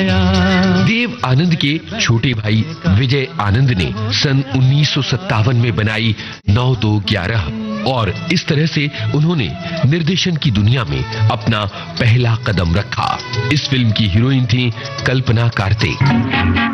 देव आनंद के छोटे भाई विजय आनंद ने सन 1957 में बनाई 9-2-11 और इस तरह से उन्होंने निर्देशन की दुनिया में अपना पहला कदम रखा। इस फिल्म की हीरोइन थी कल्पना कार्तिक।